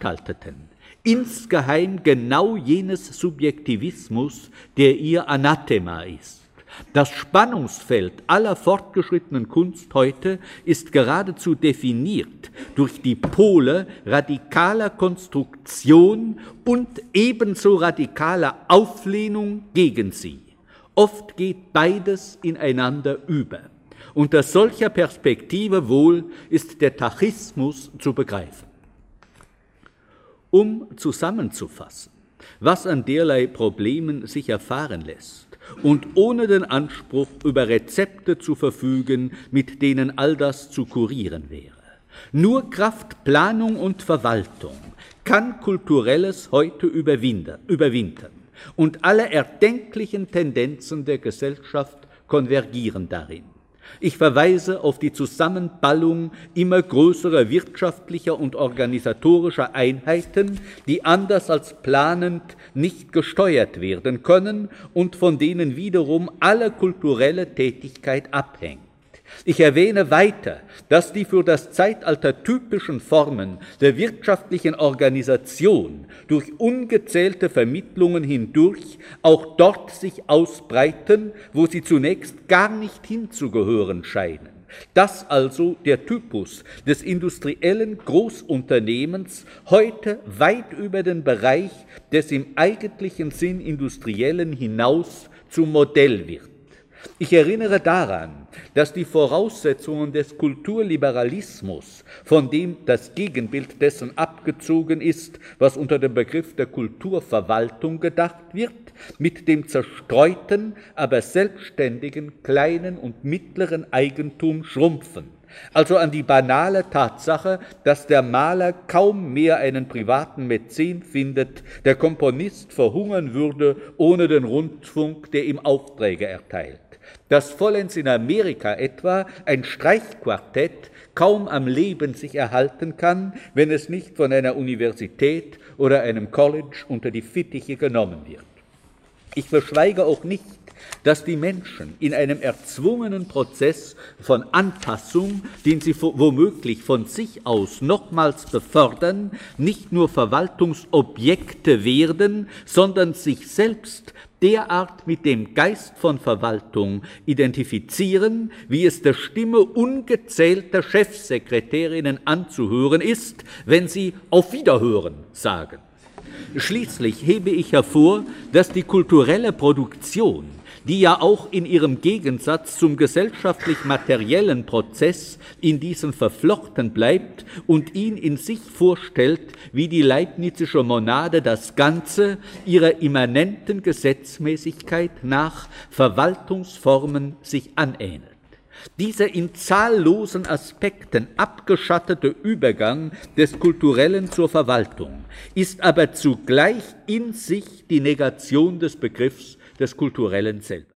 veranstalteten, insgeheim genau jenes Subjektivismus, der ihr Anathema ist. Das Spannungsfeld aller fortgeschrittenen Kunst heute ist geradezu definiert durch die Pole radikaler Konstruktion und ebenso radikaler Auflehnung gegen sie. Oft geht beides ineinander über. Unter solcher Perspektive wohl ist der Tachismus zu begreifen. Um zusammenzufassen, was an derlei Problemen sich erfahren lässt, und ohne den Anspruch, über Rezepte zu verfügen, mit denen all das zu kurieren wäre. Nur Kraft Planung und Verwaltung kann Kulturelles heute überwintern, und alle erdenklichen Tendenzen der Gesellschaft konvergieren darin. Ich verweise auf die Zusammenballung immer größerer wirtschaftlicher und organisatorischer Einheiten, die anders als planend nicht gesteuert werden können und von denen wiederum alle kulturelle Tätigkeit abhängt. Ich erwähne weiter, dass die für das Zeitalter typischen Formen der wirtschaftlichen Organisation durch ungezählte Vermittlungen hindurch auch dort sich ausbreiten, wo sie zunächst gar nicht hinzugehören scheinen. Dass also der Typus des industriellen Großunternehmens heute weit über den Bereich des im eigentlichen Sinn Industriellen hinaus zum Modell wird. Ich erinnere daran, dass die Voraussetzungen des Kulturliberalismus, von dem das Gegenbild dessen abgezogen ist, was unter dem Begriff der Kulturverwaltung gedacht wird, mit dem zerstreuten, aber selbstständigen kleinen und mittleren Eigentum schrumpfen. Also an die banale Tatsache, dass der Maler kaum mehr einen privaten Mäzen findet, der Komponist verhungern würde ohne den Rundfunk, der ihm Aufträge erteilt. Dass vollends in Amerika etwa ein Streichquartett kaum am Leben sich erhalten kann, wenn es nicht von einer Universität oder einem College unter die Fittiche genommen wird. Ich verschweige auch nicht, dass die Menschen in einem erzwungenen Prozess von Anpassung, den sie womöglich von sich aus nochmals befördern, nicht nur Verwaltungsobjekte werden, sondern sich selbst derart mit dem Geist von Verwaltung identifizieren, wie es der Stimme ungezählter Chefsekretärinnen anzuhören ist, wenn sie »Auf Wiederhören« sagen. Schließlich hebe ich hervor, dass die kulturelle Produktion, die ja auch in ihrem Gegensatz zum gesellschaftlich-materiellen Prozess in diesen verflochten bleibt und ihn in sich vorstellt, wie die leibnizische Monade das Ganze ihrer immanenten Gesetzmäßigkeit nach Verwaltungsformen sich anähnelt. Dieser in zahllosen Aspekten abgeschattete Übergang des Kulturellen zur Verwaltung ist aber zugleich in sich die Negation des Begriffs des Kulturellen selber.